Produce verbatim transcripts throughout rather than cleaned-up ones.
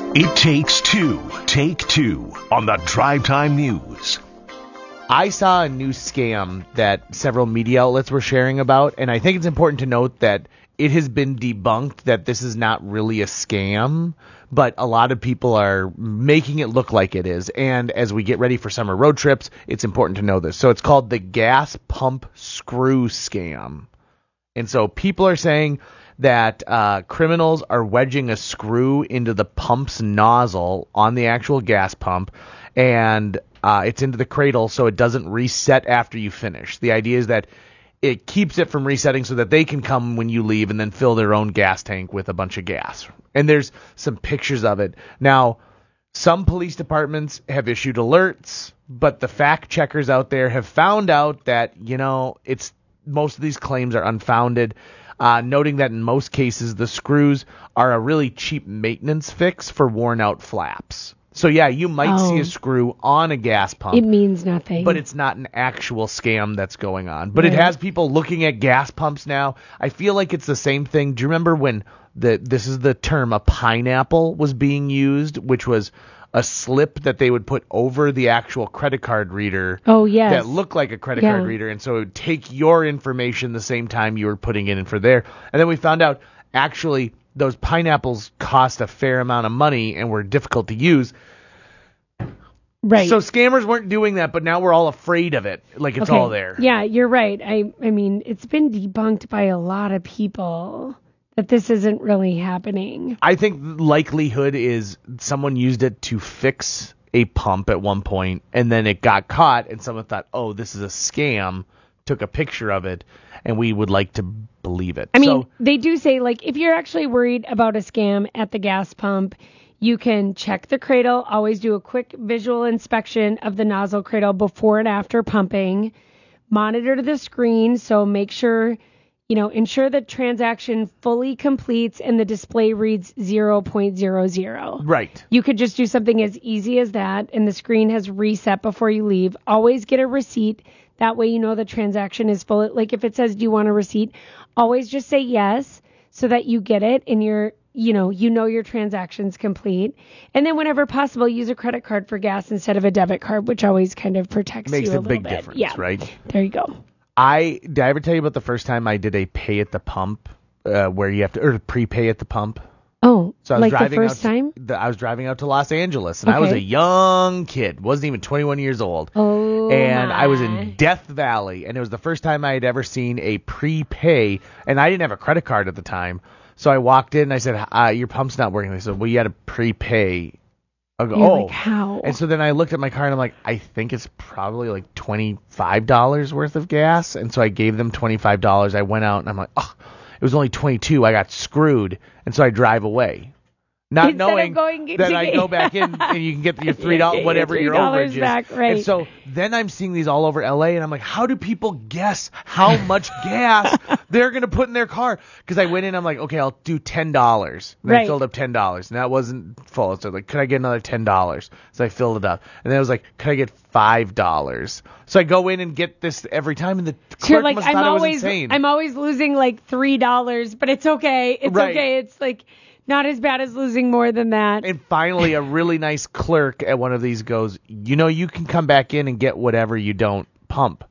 It takes two. Take two on the Drive Time News. I saw a new scam that several media outlets were sharing about, and I think it's important to note that it has been debunked that this is not really a scam, but a lot of people are making it look like it is. And as we get ready for summer road trips, it's important to know this. So it's called the gas pump screw scam. And so people are saying that uh, criminals are wedging a screw into the pump's nozzle on the actual gas pump, and uh, it's into the cradle so it doesn't reset after you finish. The idea is that it keeps it from resetting so that they can come when you leave and then fill their own gas tank with a bunch of gas. And there's some pictures of it. Now, some police departments have issued alerts, but the fact checkers out there have found out that, you know, it's most of these claims are unfounded. Uh, noting that in most cases, the screws are a really cheap maintenance fix for worn-out flaps. So, yeah, you might oh. see a screw on a gas pump. It means nothing. But it's not an actual scam that's going on. But right. It has people looking at gas pumps now. I feel like it's the same thing. Do you remember when the this is the term, a pineapple was being used, which was a slip that they would put over the actual credit card reader. Oh, yes. That looked like a credit yeah. card reader. And so it would take your information the same time you were putting it in for there. And then we found out, actually, those pineapples cost a fair amount of money and were difficult to use. Right. So scammers weren't doing that, but now we're all afraid of it. Like it's okay. all there. Yeah, you're right. I, I mean, it's been debunked by a lot of people that this isn't really happening. I think the likelihood is someone used it to fix a pump at one point, and then it got caught, and someone thought, oh, this is a scam, took a picture of it, and we would like to believe it. I mean, so, they do say, like, if you're actually worried about a scam at the gas pump, you can check the cradle, always do a quick visual inspection of the nozzle cradle before and after pumping, monitor the screen, so make sure... You know, ensure the transaction fully completes and the display reads zero point zero zero. Right. You could just do something as easy as that, and the screen has reset before you leave. Always get a receipt. That way you know the transaction is full. Like if it says, do you want a receipt? Always just say yes so that you get it and you're, you know, you know your transaction's complete. And then whenever possible, use a credit card for gas instead of a debit card, which always kind of protects Makes you a, a little big bit. difference, yeah. right? There you go. I did I ever tell you about the first time I did a pay at the pump, uh, where you have to or prepay at the pump? Oh, so I was like driving the first out to, time? The, I was driving out to Los Angeles, and okay. I was a young kid, wasn't even twenty-one years old. Oh, and my. I was in Death Valley, and it was the first time I had ever seen a prepay, and I didn't have a credit card at the time. So I walked in, and I said, uh, your pump's not working. They said, well, you had to prepay. I go, You're oh, like, how? And so then I looked at my car and I'm like, I think it's probably like twenty-five dollars worth of gas. And so I gave them twenty-five dollars. I went out and I'm like, oh, it was only twenty-two. I got screwed. And so I drive away. Not Instead knowing going that I go back in and you can get your three dollars, whatever your overage is. Back, right. And so then I'm seeing these all over L A, and I'm like, how do people guess how much gas they're going to put in their car? Because I went in, I'm like, okay, I'll do ten dollars. And right. I filled up ten dollars, and that wasn't full. So like, could I get another ten dollars? So I filled it up. And then I was like, could I get five dollars? So I go in and get this every time, and the clerk You're like, must I'm thought I was always, insane. I'm always losing like three dollars, but it's okay. It's Right. okay. It's like... Not as bad as losing more than that. And finally, a really nice clerk at one of these goes, you know, you can come back in and get whatever you don't pump.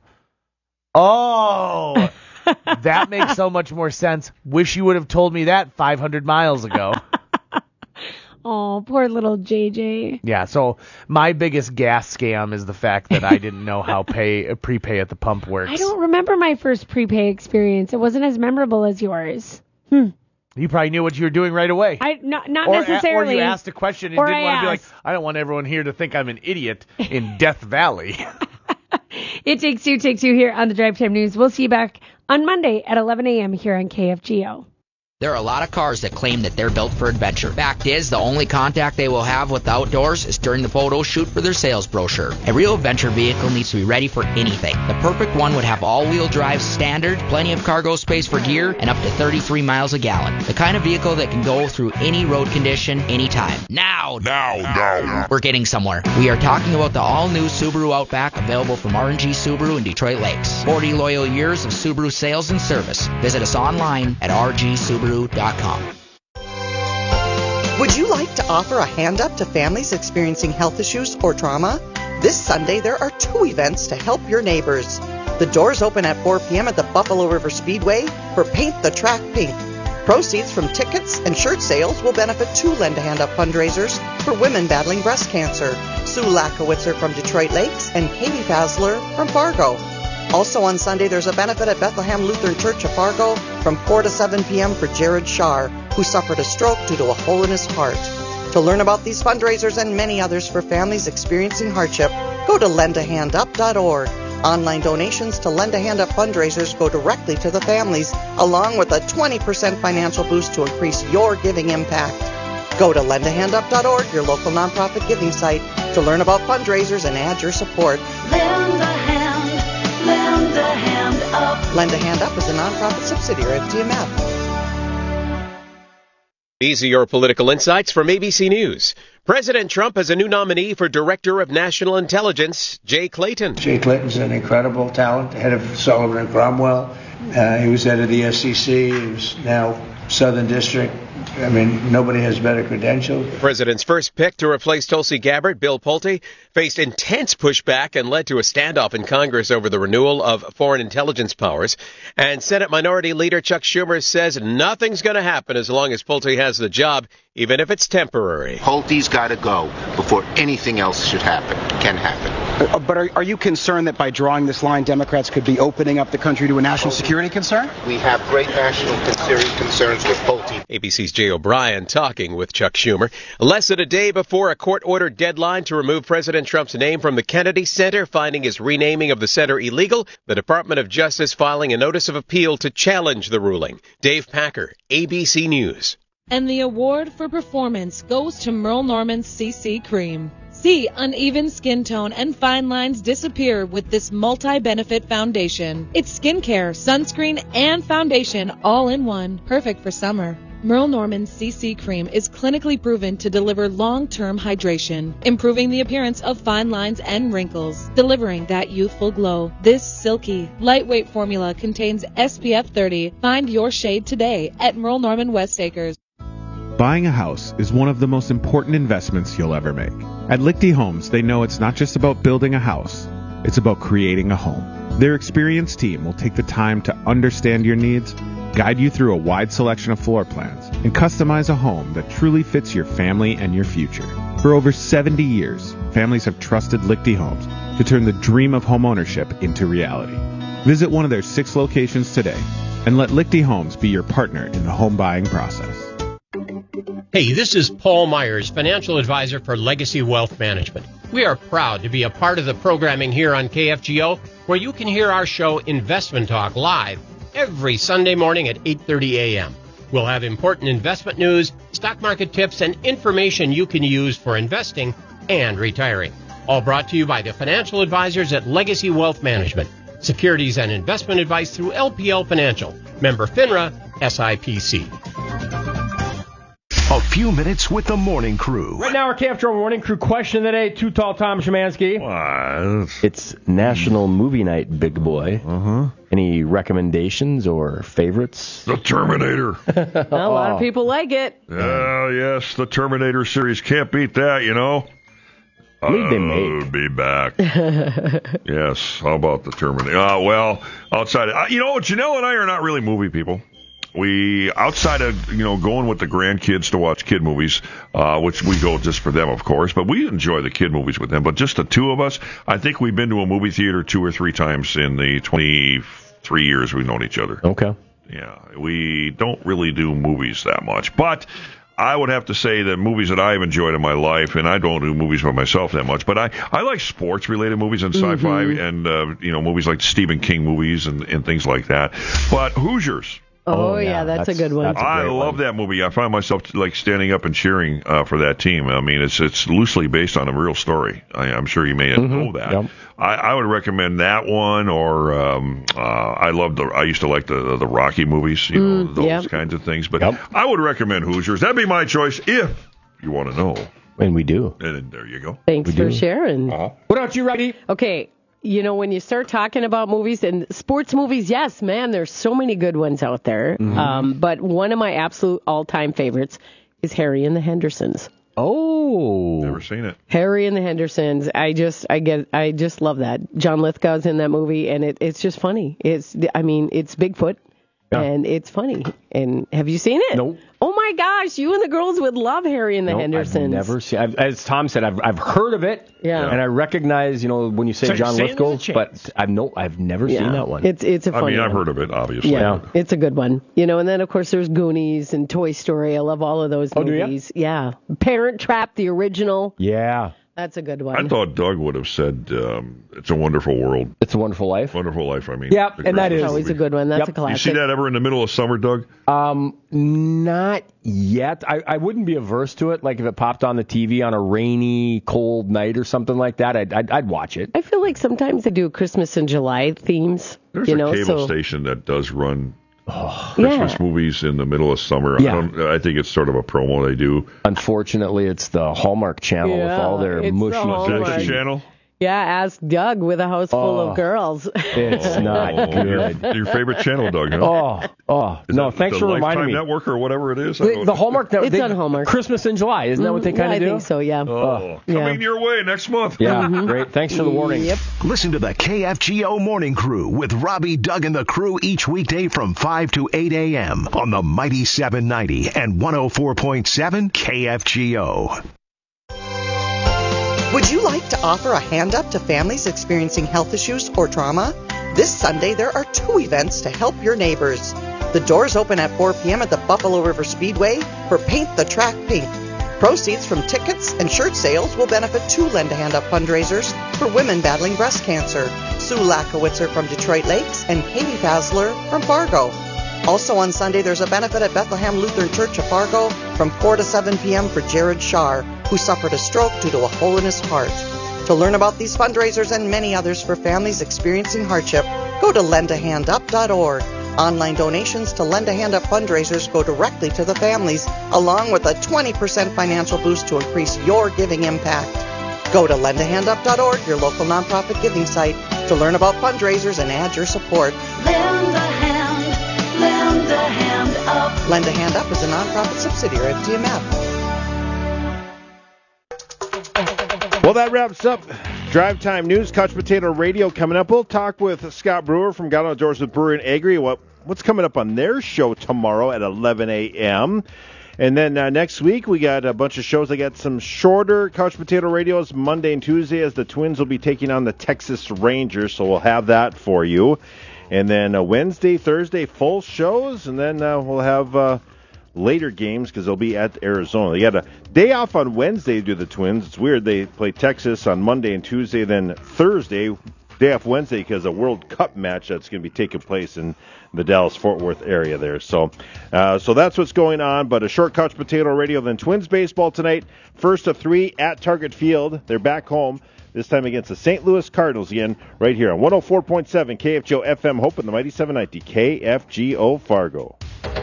Oh, that makes so much more sense. Wish you would have told me that five hundred miles ago. Oh, poor little J J. Yeah, so my biggest gas scam is the fact that I didn't know how pay prepay at the pump works. I don't remember my first prepay experience. It wasn't as memorable as yours. Hmm. You probably knew what you were doing right away. I not not or necessarily. A, or you asked a question and or didn't I want to be like, asked. I don't want everyone here to think I'm an idiot in Death Valley. It takes two, take two here on the Drive Time News. We'll see you back on Monday at eleven a.m. here on K F G O. There are a lot of cars that claim that they're built for adventure. Fact is, the only contact they will have with the outdoors is during the photo shoot for their sales brochure. A real adventure vehicle needs to be ready for anything. The perfect one would have all-wheel drive standard, plenty of cargo space for gear, and up to thirty-three miles a gallon. The kind of vehicle that can go through any road condition, anytime. Now! Now, now. We're getting somewhere. We are talking about the all-new Subaru Outback, available from R and G Subaru in Detroit Lakes. forty loyal years of Subaru sales and service. Visit us online at r g subaru dot com. Would you like to offer a hand up to families experiencing health issues or trauma? This Sunday, there are two events to help your neighbors. The doors open at four p.m. at the Buffalo River Speedway for Paint the Track Pink. Proceeds from tickets and shirt sales will benefit two Lend a Hand Up fundraisers for women battling breast cancer, Sue Lakowitzer from Detroit Lakes and Katie Fasler from Fargo. Also on Sunday, there's a benefit at Bethlehem Lutheran Church of Fargo from four to seven p.m. for Jared Shar, who suffered a stroke due to a hole in his heart. To learn about these fundraisers and many others for families experiencing hardship, go to lend a hand up dot org. Online donations to Lend a Hand Up fundraisers go directly to the families, along with a twenty percent financial boost to increase your giving impact. Go to lend a hand up dot org, your local nonprofit giving site, to learn about fundraisers and add your support. Lend a hand, lend a hand up. Lend a Hand Up is a nonprofit subsidiary of T M F. These are your political insights from A B C News. President Trump has a new nominee for Director of National Intelligence, Jay Clayton. Jay Clayton's an incredible talent, head of Sullivan and Cromwell. Uh, he was head of the S E C. He was now Southern District. I mean, nobody has better credentials. The president's first pick to replace Tulsi Gabbard, Bill Pulte, faced intense pushback and led to a standoff in Congress over the renewal of foreign intelligence powers. And Senate Minority Leader Chuck Schumer says nothing's going to happen as long as Pulte has the job, even if it's temporary. Pulte's got to go before anything else should happen, can happen. Uh, but are, are you concerned that by drawing this line, Democrats could be opening up the country to a national security concern? We have great national security concerns with Pulte. A B C's Jay O'Brien talking with Chuck Schumer. Less than a day before a court-ordered deadline to remove President Trump's name from the Kennedy Center, finding his renaming of the center illegal, the Department of Justice filing a notice of appeal to challenge the ruling. Dave Packer, A B C News. And the award for performance goes to Merle Norman's C C Cream. See uneven skin tone and fine lines disappear with this multi-benefit foundation. It's skincare, sunscreen, and foundation all in one. Perfect for summer. Merle Norman's C C Cream is clinically proven to deliver long-term hydration, improving the appearance of fine lines and wrinkles, delivering that youthful glow. This silky, lightweight formula contains S P F thirty. Find your shade today at Merle Norman West Acres. Buying a house is one of the most important investments you'll ever make. At Lichty Homes, they know it's not just about building a house, it's about creating a home. Their experienced team will take the time to understand your needs, guide you through a wide selection of floor plans, and customize a home that truly fits your family and your future. For over seventy years, families have trusted Lichty Homes to turn the dream of homeownership into reality. Visit one of their six locations today and let Lichty Homes be your partner in the home buying process. Hey, this is Paul Myers, financial advisor for Legacy Wealth Management. We are proud to be a part of the programming here on K F G O, where you can hear our show Investment Talk live every Sunday morning at eight thirty a.m. We'll have important investment news, stock market tips, and information you can use for investing and retiring. All brought to you by the financial advisors at Legacy Wealth Management. Securities and investment advice through L P L Financial. Member FINRA, S I P C. A few minutes with the morning crew. Right now, our K F G O morning crew question of the day. Too tall, Tom Szymanski. Uh, it's National Movie Night, big boy. Uh-huh. Any recommendations or favorites? The Terminator. A lot of people like it. Uh, yes, the Terminator series. Can't beat that, you know. I think they make. I'll be back. Yes, how about the Terminator? Uh, well, outside of, uh, you know, Janelle and I are not really movie people. We, outside of, you know, going with the grandkids to watch kid movies, uh, which we go just for them, of course, but we enjoy the kid movies with them. But just the two of us, I think we've been to a movie theater two or three times in the twenty-three years we've known each other. Okay. Yeah, we don't really do movies that much. But I would have to say that movies that I've enjoyed in my life, and I don't do movies by myself that much, but I, I like sports-related movies and sci-fi mm-hmm. and, uh, you know, movies like Stephen King movies and, and things like that. But Hoosiers. Oh, oh yeah, yeah, that's, that's a good one. A I love one. that movie. I find myself like standing up and cheering uh, for that team. I mean, it's it's loosely based on a real story. I, I'm sure you may mm-hmm. know that. Yep. I, I would recommend that one, or um, uh, I love the. I used to like the the Rocky movies, you know, mm, those yep. kinds of things. But yep. I would recommend Hoosiers. That'd be my choice if you want to know. And we do. And there you go. Thanks we for do. sharing. Uh-huh. What about you, Roddy? Okay. You know, when you start talking about movies and sports movies, yes, man, there's so many good ones out there. Mm-hmm. Um, but one of my absolute all-time favorites is Harry and the Hendersons. Oh, never seen it. Harry and the Hendersons. I just, I get, I just love that. John Lithgow's in that movie, and it, it's just funny. It's, I mean, it's Bigfoot, yeah. and it's funny. And have you seen it? Nope. Oh my gosh, you and the girls would love Harry and the nope, Hendersons. I've never seen. I've, as Tom said, I've I've heard of it. Yeah. And I recognize, you know, when you say So John you're Lithgow, saying but I've no, I've never Yeah. seen that one. It's it's a I funny mean, I've one. heard of it, obviously. Yeah, it's a good one. You know, and then of course there's Goonies and Toy Story. I love all of those Oh, do ya? movies. Yeah. Parent Trap, the original. Yeah. That's a good I one. thought Doug would have said um, It's a Wonderful World. It's a Wonderful Life? Wonderful Life, I mean. Yep, The and that Christmas is always movie. a good one. That's Yep. a You classic. see that ever in the middle of summer, Doug? Um, not yet. I, I wouldn't be averse to it. Like if it popped on the T V on a rainy, cold night or something like that, I'd I'd, I'd watch it. I feel like sometimes they do Christmas in July themes. There's you a know, cable so station that does run Christmas Yeah. movies in the middle of summer. Yeah. I, don't, I think it's sort of a promo they do. Unfortunately, it's the Hallmark Channel with Yeah, all their it's mushy the Is that Hallmark. the channel? yeah, ask Doug with a house full Oh. of girls. It's not Oh, good. Your, your favorite channel, Doug, huh? Oh, oh. Is No, that thanks the for reminding Lifetime me. Network or whatever it is? I The, don't- the Hallmark Network. It's they- on Hallmark. Christmas in July. Isn't that what they Mm, kind yeah, of I do? think so, yeah. Oh, Yeah. coming your way next month. Yeah, great. Thanks for the warning. Yep. Listen to the K F G O Morning Crew with Robbie, Doug, and the crew each weekday from five to eight a.m. on the Mighty seven ninety and one oh four point seven K F G O. Would you like to offer a hand up to families experiencing health issues or trauma? This Sunday, there are two events to help your neighbors. The doors open at four p.m. at the Buffalo River Speedway for Paint the Track Pink. Proceeds from tickets and shirt sales will benefit two Lend a Hand Up fundraisers for women battling breast cancer. Sue Lakowitzer from Detroit Lakes and Katie Fasler from Fargo. Also on Sunday, there's a benefit at Bethlehem Lutheran Church of Fargo from four to seven p.m. for Jared Shar, who suffered a stroke due to a hole in his heart. To learn about these fundraisers and many others for families experiencing hardship, go to lend a hand up dot org. Online donations to Lend a Hand Up fundraisers go directly to the families, along with a twenty percent financial boost to increase your giving impact. Go to lend a hand up dot org, your local nonprofit giving site, to learn about fundraisers and add your support. Lend a hand, lend a hand up. Lend a Hand Up is a nonprofit subsidiary of T M F. Well, that wraps up Drive Time News. Couch Potato Radio coming up. We'll talk with Scott Brewer from God Outdoors with Brewery and Agri. What what's coming up on their show tomorrow at eleven a.m. And then uh, next week we got a bunch of shows. I got some shorter Couch Potato Radios Monday and Tuesday as the Twins will be taking on the Texas Rangers. So we'll have that for you. And then uh, Wednesday, Thursday, full shows. And then uh, we'll have uh, later games because they'll be at Arizona. They got a day off on Wednesday to do the Twins. It's weird. They play Texas on Monday and Tuesday. Then Thursday, day off Wednesday because a World Cup match that's going to be taking place in the Dallas-Fort Worth area there. So uh, so that's what's going on. But a short Couch Potato Radio. Then Twins baseball tonight. First of three at Target Field. They're back home. This time against the Saint Louis Cardinals again, right here on one oh four point seven K F G O F M Hope and the Mighty seven ninety K F G O Fargo.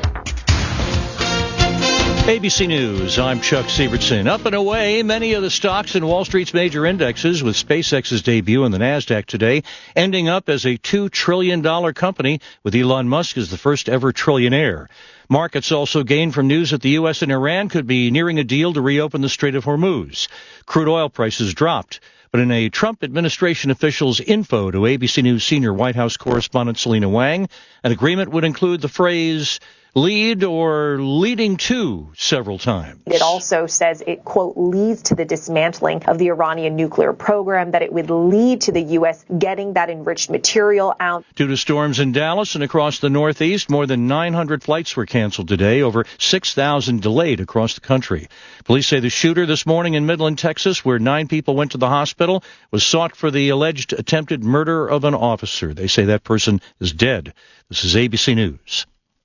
A B C News, I'm Chuck Sievertson. Up and away, many of the stocks in Wall Street's major indexes, with SpaceX's debut in the NASDAQ today, ending up as a two trillion dollars company, with Elon Musk as the first ever trillionaire. Markets also gained from news that the U S and Iran could be nearing a deal to reopen the Strait of Hormuz. Crude oil prices dropped. But in a Trump administration official's info to A B C News senior White House correspondent Selena Wang, an agreement would include the phrase lead or leading to several times. It also says it, quote, leads to the dismantling of the Iranian nuclear program, that it would lead to the U S getting that enriched material out. Due to storms in Dallas and across the Northeast, more than nine hundred flights were canceled today, over six thousand delayed across the country. Police say the shooter this morning in Midland, Texas, where nine people went to the hospital, was sought for the alleged attempted murder of an officer. They say that person is dead. This is A B C News.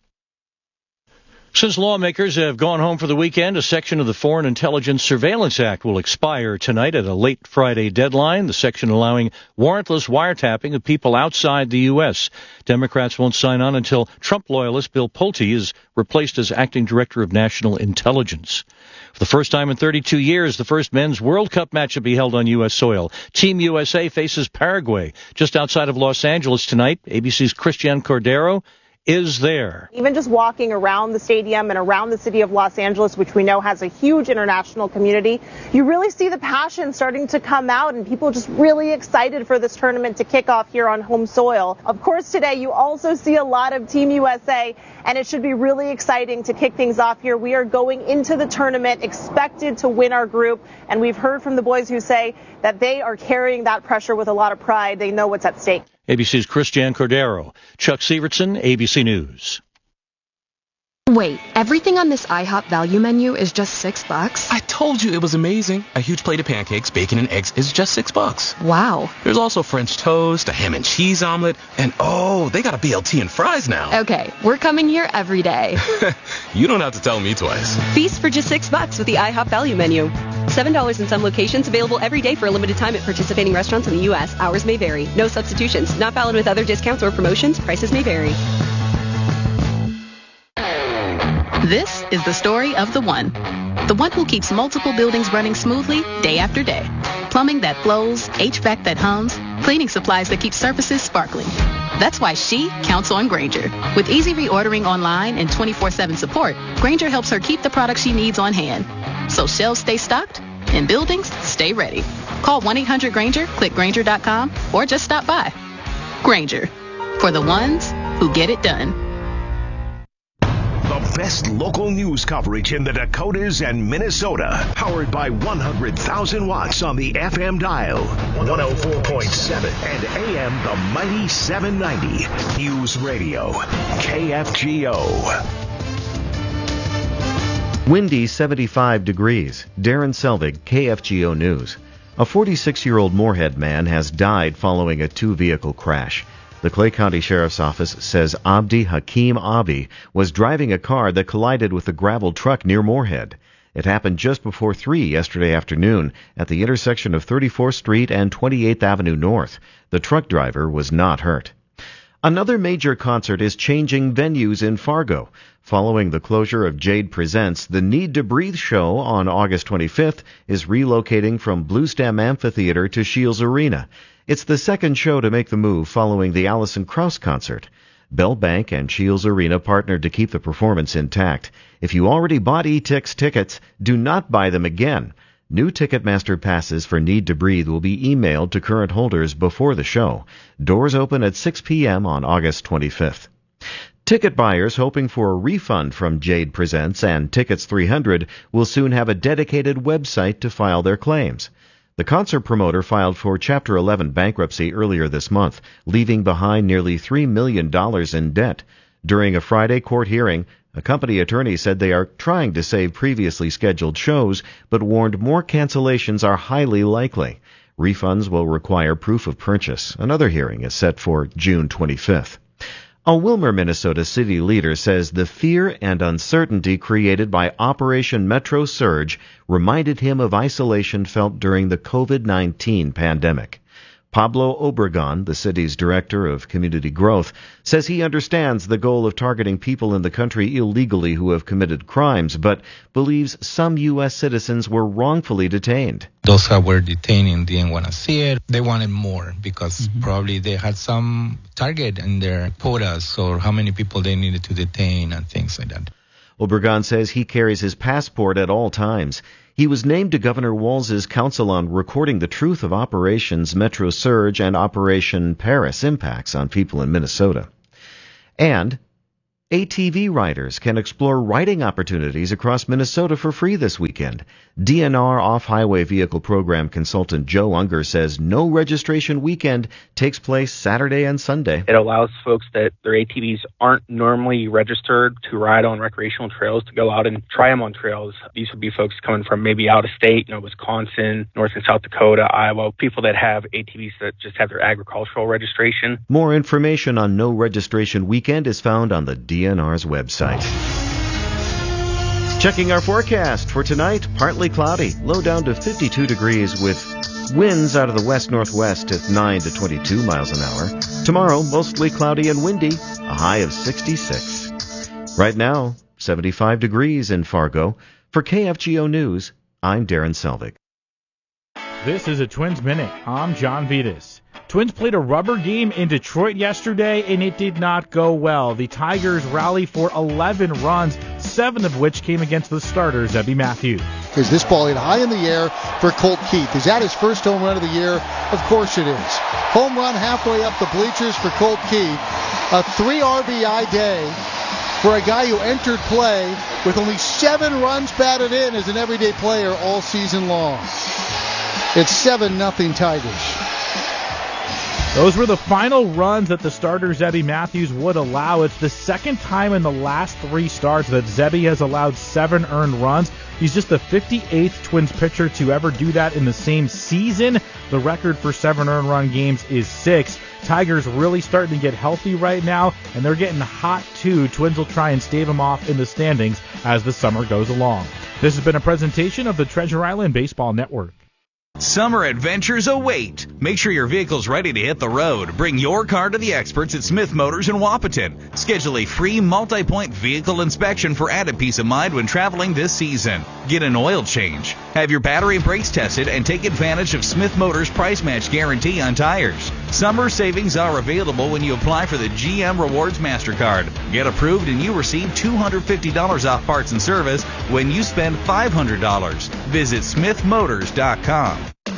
Since lawmakers have gone home for the weekend, a section of the Foreign Intelligence Surveillance Act will expire tonight at a late Friday deadline, the section allowing warrantless wiretapping of people outside the U S. Democrats won't sign on until Trump loyalist Bill Pulte is replaced as acting director of national intelligence. For the first time in thirty-two years, the first men's World Cup match will be held on U S soil. Team U S A faces Paraguay just outside of Los Angeles tonight. A B C's Christian Cordero is there. Even just walking around the stadium and around the city of Los Angeles, which we know has a huge international community, you really see the passion starting to come out and people just really excited for this tournament to kick off here on home soil. Of course, today you also see a lot of Team U S A, and it should be really exciting to kick things off here. We are going into the tournament expected to win our group, and we've heard from the boys who say that they are carrying that pressure with a lot of pride. They know what's at stake. A B C's Christiane Cordero, Chuck Sievertson, A B C News. Wait, everything on this IHOP value menu is just six bucks? I told you it was amazing. A huge plate of pancakes, bacon, and eggs is just six bucks. Wow. There's also French toast, a ham and cheese omelet, and oh, they got a B L T and fries now. Okay, we're coming here every day. You don't have to tell me twice. Feast for just six bucks with the IHOP value menu. Seven dollars in some locations, available every day for a limited time at participating restaurants in the U S. Hours may vary. No substitutions. Not valid with other discounts or promotions. Prices may vary. This is the story of the one. The one who keeps multiple buildings running smoothly day after day. Plumbing that flows, H V A C that hums, cleaning supplies that keep surfaces sparkling. That's why she counts on Grainger. With easy reordering online and twenty-four seven support, Grainger helps her keep the products she needs on hand. So shelves stay stocked and buildings stay ready. Call one eight hundred Grainger, click Grainger dot com, or just stop by. Grainger, for the ones who get it done. The best local news coverage in the Dakotas and Minnesota. Powered by one hundred thousand watts on the F M dial. one oh four point seven and A M the mighty seven ninety. News Radio. K F G O. Windy, seventy-five degrees. Darren Selvig, K F G O News. A forty-six-year-old Moorhead man has died following a two-vehicle crash. The Clay County Sheriff's Office says Abdi Hakim Abi was driving a car that collided with a gravel truck near Moorhead. It happened just before three yesterday afternoon at the intersection of thirty-fourth Street and twenty-eighth Avenue North. The truck driver was not hurt. Another major concert is changing venues in Fargo. Following the closure of Jade Presents, the Need to Breathe show on August twenty-fifth is relocating from Bluestem Amphitheater to Shields Arena. It's the second show to make the move following the Alison Krauss concert. Bell Bank and Shields Arena partnered to keep the performance intact. If you already bought E-Tix tickets, do not buy them again. New Ticketmaster passes for Need to Breathe will be emailed to current holders before the show. Doors open at six p.m. on August twenty-fifth. Ticket buyers hoping for a refund from Jade Presents and Tickets three hundred will soon have a dedicated website to file their claims. The concert promoter filed for Chapter eleven bankruptcy earlier this month, leaving behind nearly three million dollars in debt. During a Friday court hearing, a company attorney said they are trying to save previously scheduled shows, but warned more cancellations are highly likely. Refunds will require proof of purchase. Another hearing is set for June twenty-fifth. A Wilmer, Minnesota city leader says the fear and uncertainty created by Operation Metro Surge reminded him of isolation felt during the covid nineteen pandemic. Pablo Obregon, the city's director of community growth, says he understands the goal of targeting people in the country illegally who have committed crimes, but believes some U S citizens were wrongfully detained. Those who were detained didn't want to see it. They wanted more because mm-hmm. probably they had some target in their quotas or how many people they needed to detain and things like that. Obregon says he carries his passport at all times. He was named to Governor Walz's council on recording the truth of Operations Metro Surge and Operation Paris impacts on people in Minnesota. And A T V riders can explore riding opportunities across Minnesota for free this weekend. D N R Off-Highway Vehicle Program consultant Joe Unger says no registration weekend takes place Saturday and Sunday. It allows folks that their A T Vs aren't normally registered to ride on recreational trails to go out and try them on trails. These would be folks coming from maybe out of state, you know, Wisconsin, North and South Dakota, Iowa, people that have A T Vs that just have their agricultural registration. More information on no registration weekend is found on the D N R's website. Checking our forecast for tonight, partly cloudy, low down to fifty-two degrees with winds out of the west-northwest at nine to twenty-two miles an hour. Tomorrow, mostly cloudy and windy, a high of sixty-six. Right now, seventy-five degrees in Fargo. For K F G O News, I'm Darren Selvig. This is a Twins Minute. I'm John Vitas. Twins played a rubber game in Detroit yesterday, and it did not go well. The Tigers rally for eleven runs, seven of which came against the starter, Zebby Matthews. Is this ball hit high in the air for Colt Keith? Is that his first home run of the year? Of course it is. Home run halfway up the bleachers for Colt Keith. A three R B I day for a guy who entered play with only seven runs batted in as an everyday player all season long. It's seven nothing Tigers. Those were the final runs that the starter Zebby Matthews would allow. It's the second time in the last three starts that Zebby has allowed seven earned runs. He's just the fifty-eighth Twins pitcher to ever do that in the same season. The record for seven earned run games is six. Tigers really starting to get healthy right now, and they're getting hot too. Twins will try and stave them off in the standings as the summer goes along. This has been a presentation of the Treasure Island Baseball Network. Summer adventures await. Make sure your vehicle's ready to hit the road. Bring your car to the experts at Smith Motors in Wapaton. Schedule a free multi-point vehicle inspection for added peace of mind when traveling this season. Get an oil change. Have your battery and brakes tested and take advantage of Smith Motors price match guarantee on tires. Summer savings are available when you apply for the G M Rewards MasterCard. Get approved and you receive two hundred fifty dollars off parts and service when you spend five hundred dollars. Visit smith motors dot com.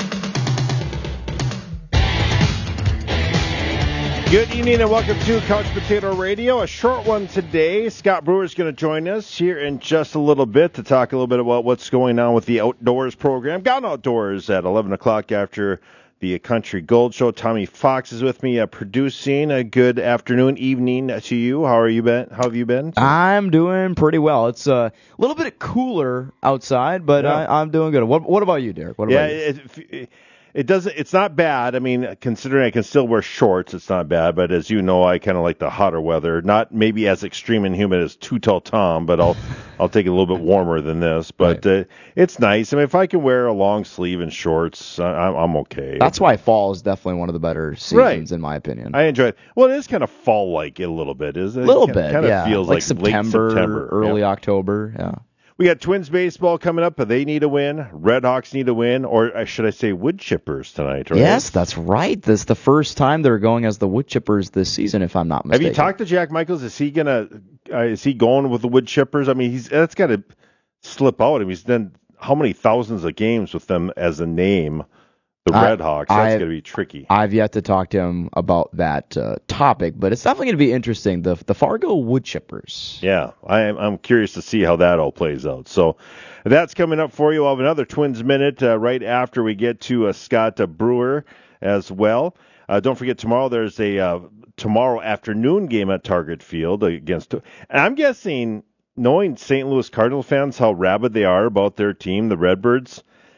Good evening and welcome to Couch Potato Radio. A short one today. Scott Brewer is going to join us here in just a little bit to talk a little bit about what's going on with the Outdoors program. Gone Outdoors at eleven o'clock after the Country Gold Show. Tommy Fox is with me uh, producing. A good afternoon, evening to you. How are you been? How have you been? I'm doing pretty well. It's a little bit cooler outside, but Yeah. I, I'm doing good. What, what about you, Derek? What yeah, about you? it, it, it doesn't. It's not bad. I mean, considering I can still wear shorts, it's not bad. But as you know, I kind of like the hotter weather. Not maybe as extreme and humid as Too Tall Tom, but I'll I'll take it a little bit warmer than this. But uh, it's nice. I mean, if I can wear a long sleeve and shorts, I, I'm I'm okay. That's why fall is definitely one of the better seasons, Right. in my opinion. I enjoy it. Well, it is kind of fall-like a little bit, isn't it? A little It bit, kind of yeah. feels like, like, September, late September, early yeah. October. Yeah. We got Twins baseball coming up. They need a win. Red Hawks need a win, or uh, should I say Wood Chippers tonight? Right? Yes, that's right. This is the first time they're going as the Wood Chippers this season, if I'm not Have mistaken. you talked to Jack Michaels? Is he gonna? Uh, is he going with the Wood Chippers? I mean, he's that's got to slip out. I mean, he's done how many thousands of games with them as a name, the I- Red Hawks. That's I- gonna be tricky. I've yet to talk to him about that uh, topic, but it's definitely going to be interesting. The the Fargo Wood Chippers. Yeah, I am, I'm curious to see how that all plays out. So that's coming up for you. We'll have another Twins Minute uh, right after we get to uh, Scott uh, Brewer as well. Uh, don't forget, tomorrow there's a uh, tomorrow afternoon game at Target Field against. And I'm guessing, knowing Saint Louis Cardinal fans, how rabid they are about their team, the Redbirds,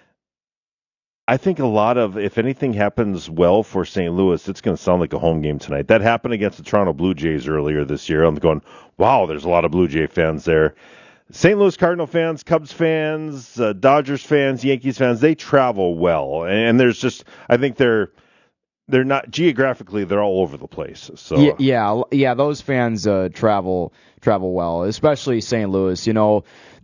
I think a lot of, if anything happens well for Saint Louis, it's going to sound like a home game tonight. That happened against the Toronto Blue Jays earlier this year. I'm going, wow, there's a lot of Blue Jay fans there. Saint Louis Cardinal fans, Cubs fans, uh, Dodgers fans, Yankees fans, they travel well. And there's just, I think they're, they're not, geographically, they're all over the place. So Yeah, yeah, yeah. Those fans uh, travel travel well, especially Saint Louis. You know,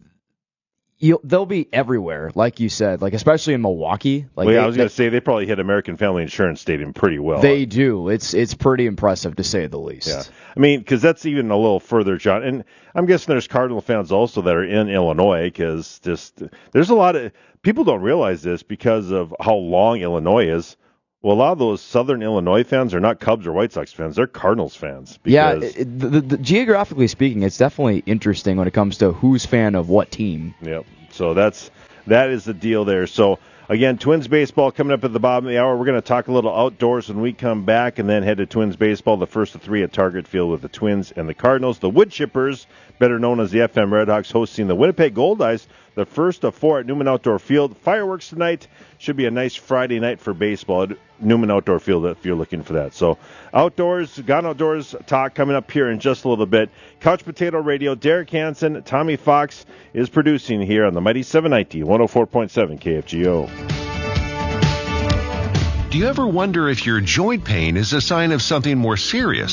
you they'll be everywhere, like you said, like especially in Milwaukee. Like well, yeah, they, I was going to say they probably hit American Family Insurance Stadium pretty well. They do. It's it's pretty impressive to say the least. Yeah, I mean, because that's even a little further, John. And I'm guessing there's Cardinal fans also that are in Illinois, because just there's a lot of people don't realize this because of how long Illinois is. Well, a lot of those Southern Illinois fans are not Cubs or White Sox fans; they're Cardinals fans. Yeah, Because, it, the, the, geographically speaking, it's definitely interesting when it comes to who's fan of what team. Yep. So that's that is the deal there. So again, Twins baseball coming up at the bottom of the hour. We're going to talk a little outdoors when we come back, and then head to Twins baseball, the first of three at Target Field with the Twins and the Cardinals. The Wood Chippers, better known as the F M Red Hawks, hosting the Winnipeg Goldeyes, the first of four at Newman Outdoor Field. Fireworks tonight. Should be a nice Friday night for baseball at Newman Outdoor Field if you're looking for that. So outdoors, Gone Outdoors talk coming up here in just a little bit. Couch Potato Radio, Derek Hansen, Tommy Fox is producing here on the Mighty seven ninety, one oh four point seven K F G O. Do you ever wonder if your joint pain is a sign of something more serious?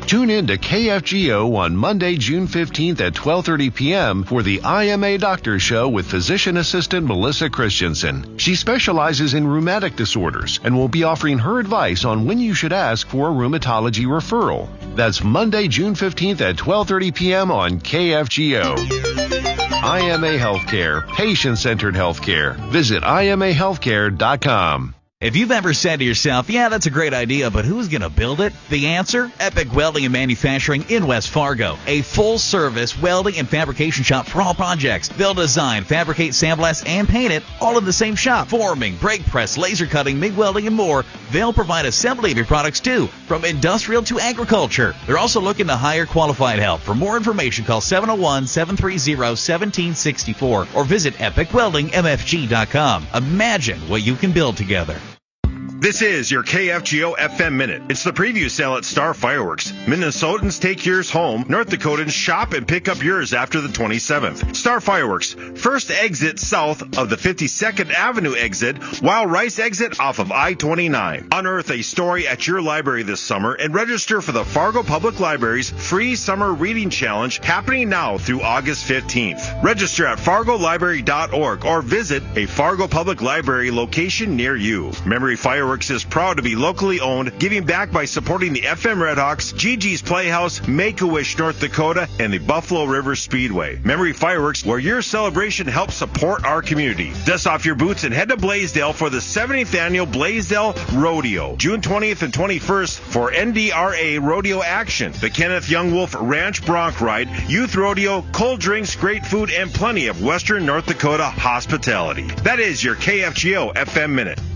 Tune in to K F G O on Monday, June fifteenth at twelve thirty p.m. for the I M A Doctor Show with physician assistant Melissa Christensen. She specializes in rheumatic disorders and will be offering her advice on when you should ask for a rheumatology referral. That's Monday, June fifteenth at twelve thirty p.m. on K F G O. I M A Healthcare, patient-centered healthcare. Visit I M A healthcare dot com. If you've ever said to yourself, yeah, that's a great idea, but who's going to build it? The answer? Epic Welding and Manufacturing in West Fargo. A full-service welding and fabrication shop for all projects. They'll design, fabricate, sandblast, and paint it all in the same shop. Forming, brake press, laser cutting, MIG welding, and more. They'll provide assembly of your products, too, from industrial to agriculture. They're also looking to hire qualified help. For more information, call seven oh one, seven three zero, one seven six four or visit epic welding m f g dot com. Imagine what you can build together. This is your K F G O F M Minute. It's the preview sale at Star Fireworks. Minnesotans take yours home. North Dakotans shop and pick up yours after the twenty-seventh. Star Fireworks. First exit south of the fifty-second Avenue exit, while Rice exit off of I twenty-nine. Unearth a story at your library this summer and register for the Fargo Public Library's free summer reading challenge happening now through August fifteenth. Register at fargo library dot org or visit a Fargo Public Library location near you. Memory Fireworks is proud to be locally owned, giving back by supporting the F M Redhawks, Gigi's Playhouse, Make-A-Wish North Dakota, and the Buffalo River Speedway. Memory Fireworks, where your celebration helps support our community. Dust off your boots and head to Blaisdell for the seventieth Annual Blaisdell Rodeo, June twentieth and twenty-first for N D R A Rodeo action. The Kenneth Young Wolf Ranch Bronc Ride, Youth Rodeo, cold drinks, great food, and plenty of Western North Dakota hospitality. That is your K F G O F M Minute.